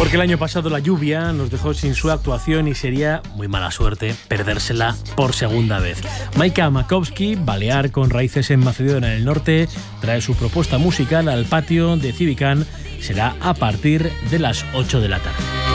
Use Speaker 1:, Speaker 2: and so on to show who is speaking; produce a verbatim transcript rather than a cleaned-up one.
Speaker 1: Porque el año pasado la lluvia nos dejó sin su actuación y sería muy mala suerte perdérsela por segunda vez. Maika Makowski, balear con raíces en Macedonia del Norte, trae su propuesta musical al patio de Civicán. Será a partir de las ocho de la tarde.